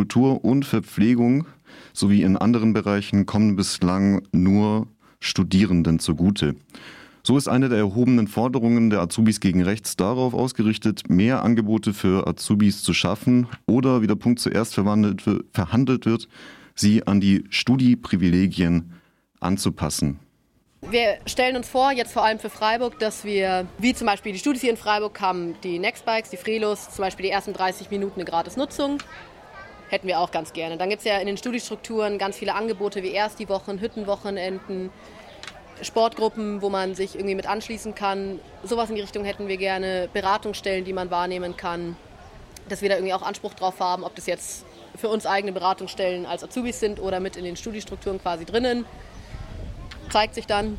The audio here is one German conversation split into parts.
Kultur und Verpflegung sowie in anderen Bereichen kommen bislang nur Studierenden zugute. So ist eine der erhobenen Forderungen der Azubis gegen rechts darauf ausgerichtet, mehr Angebote für Azubis zu schaffen oder, wie der Punkt zuerst verhandelt wird, sie an die Studieprivilegien anzupassen. Wir stellen uns vor, jetzt vor allem für Freiburg, dass wir, wie zum Beispiel die Studis hier in Freiburg, haben die Nextbikes, die Frelos, zum Beispiel die ersten 30 Minuten eine Gratis-Nutzung. Hätten wir auch ganz gerne. Dann gibt es ja in den Studiestrukturen ganz viele Angebote wie Ersti-Wochen, Hüttenwochenenden, Sportgruppen, wo man sich irgendwie mit anschließen kann. Sowas in die Richtung hätten wir gerne. Beratungsstellen, die man wahrnehmen kann. Dass wir da irgendwie auch Anspruch drauf haben, ob das jetzt für uns eigene Beratungsstellen als Azubis sind oder mit in den Studiestrukturen quasi drinnen. Zeigt sich dann.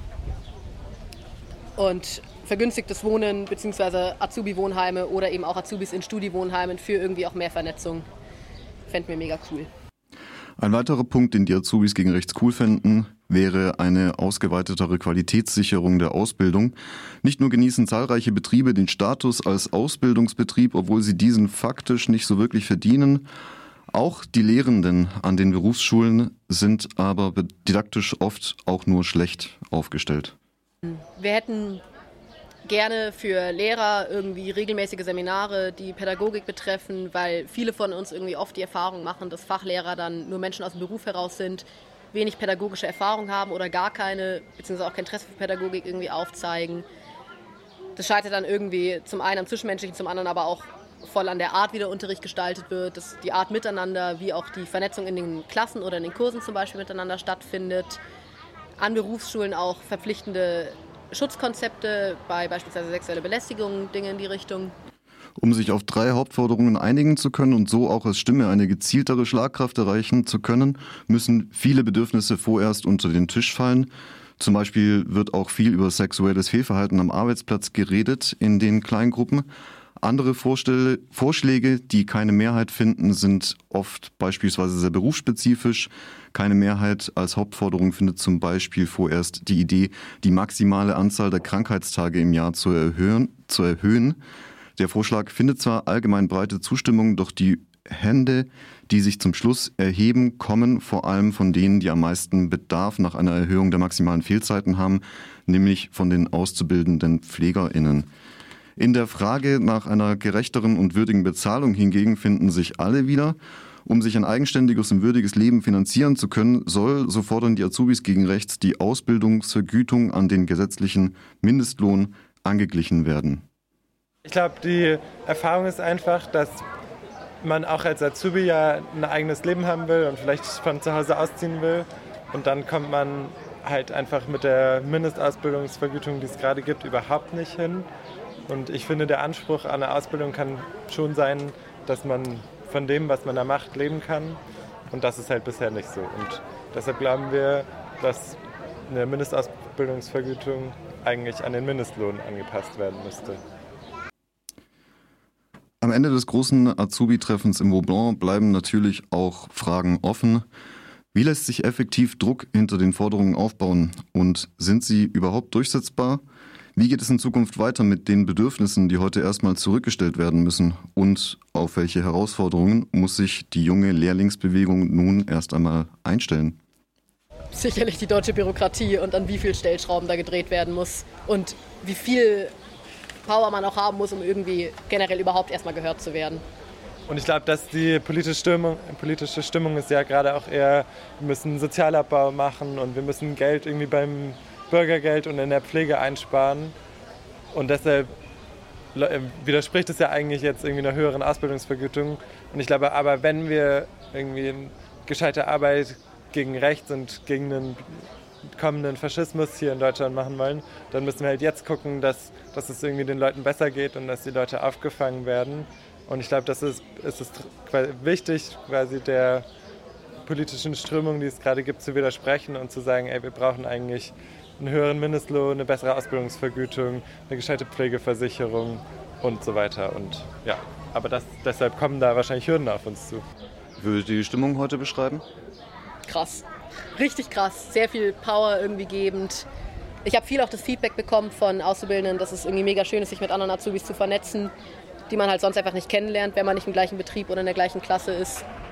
Und vergünstigtes Wohnen bzw. Azubi-Wohnheime oder eben auch Azubis in Studi-Wohnheimen für irgendwie auch mehr Vernetzung. Fänden wir mega cool. Ein weiterer Punkt, den die Azubis gegen rechts cool fänden, wäre eine ausgeweitetere Qualitätssicherung der Ausbildung. Nicht nur genießen zahlreiche Betriebe den Status als Ausbildungsbetrieb, obwohl sie diesen faktisch nicht so wirklich verdienen. Auch die Lehrenden an den Berufsschulen sind aber didaktisch oft auch nur schlecht aufgestellt. Wir hätten gerne für Lehrer irgendwie regelmäßige Seminare, die Pädagogik betreffen, weil viele von uns irgendwie oft die Erfahrung machen, dass Fachlehrer dann nur Menschen aus dem Beruf heraus sind, wenig pädagogische Erfahrung haben oder gar keine, beziehungsweise auch kein Interesse für Pädagogik irgendwie aufzeigen. Das scheitert dann irgendwie zum einen am Zwischenmenschlichen, zum anderen aber auch voll an der Art, wie der Unterricht gestaltet wird, dass die Art miteinander, wie auch die Vernetzung in den Klassen oder in den Kursen zum Beispiel miteinander stattfindet. An Berufsschulen auch verpflichtende Schutzkonzepte bei beispielsweise sexueller Belästigung, Dinge in die Richtung. Um sich auf 3 Hauptforderungen einigen zu können und so auch als Stimme eine gezieltere Schlagkraft erreichen zu können, müssen viele Bedürfnisse vorerst unter den Tisch fallen. Zum Beispiel wird auch viel über sexuelles Fehlverhalten am Arbeitsplatz geredet in den Kleingruppen. Andere Vorschläge, die keine Mehrheit finden, sind oft beispielsweise sehr berufsspezifisch. Keine Mehrheit als Hauptforderung findet zum Beispiel vorerst die Idee, die maximale Anzahl der Krankheitstage im Jahr zu erhöhen. Der Vorschlag findet zwar allgemein breite Zustimmung, doch die Hände, die sich zum Schluss erheben, kommen vor allem von denen, die am meisten Bedarf nach einer Erhöhung der maximalen Fehlzeiten haben, nämlich von den auszubildenden PflegerInnen. In der Frage nach einer gerechteren und würdigen Bezahlung hingegen finden sich alle wieder. Um sich ein eigenständiges und würdiges Leben finanzieren zu können, so fordern die Azubis gegen rechts, die Ausbildungsvergütung an den gesetzlichen Mindestlohn angeglichen werden. Ich glaube, die Erfahrung ist einfach, dass man auch als Azubi ja ein eigenes Leben haben will und vielleicht von zu Hause ausziehen will. Und dann kommt man halt einfach mit der Mindestausbildungsvergütung, die es gerade gibt, überhaupt nicht hin. Und ich finde, der Anspruch an eine Ausbildung kann schon sein, dass man von dem, was man da macht, leben kann. Und das ist halt bisher nicht so. Und deshalb glauben wir, dass eine Mindestausbildungsvergütung eigentlich an den Mindestlohn angepasst werden müsste. Am Ende des großen Azubi-Treffens im Vauban bleiben natürlich auch Fragen offen. Wie lässt sich effektiv Druck hinter den Forderungen aufbauen? Und sind sie überhaupt durchsetzbar? Wie geht es in Zukunft weiter mit den Bedürfnissen, die heute erstmal zurückgestellt werden müssen? Und auf welche Herausforderungen muss sich die junge Lehrlingsbewegung nun erst einmal einstellen? Sicherlich die deutsche Bürokratie und an wie viel Stellschrauben da gedreht werden muss und wie viel Power man auch haben muss, um irgendwie generell überhaupt erstmal gehört zu werden. Und ich glaube, dass die politische Stimmung ist ja gerade auch eher, wir müssen Sozialabbau machen und wir müssen Geld irgendwie beim Bürgergeld und in der Pflege einsparen. Und deshalb widerspricht es ja eigentlich jetzt irgendwie einer höheren Ausbildungsvergütung. Und ich glaube, aber wenn wir irgendwie eine gescheite Arbeit gegen rechts und gegen den kommenden Faschismus hier in Deutschland machen wollen, dann müssen wir halt jetzt gucken, dass es irgendwie den Leuten besser geht und dass die Leute aufgefangen werden. Und ich glaube, es ist wichtig, quasi der politischen Strömung, die es gerade gibt, zu widersprechen und zu sagen, ey, wir brauchen eigentlich einen höheren Mindestlohn, eine bessere Ausbildungsvergütung, eine gescheite Pflegeversicherung und so weiter. Und ja, aber deshalb kommen da wahrscheinlich Hürden auf uns zu. Würde die Stimmung heute beschreiben? Krass. Richtig krass. Sehr viel Power irgendwie gebend. Ich habe viel auch das Feedback bekommen von Auszubildenden, dass es irgendwie mega schön ist, sich mit anderen Azubis zu vernetzen, die man halt sonst einfach nicht kennenlernt, wenn man nicht im gleichen Betrieb oder in der gleichen Klasse ist.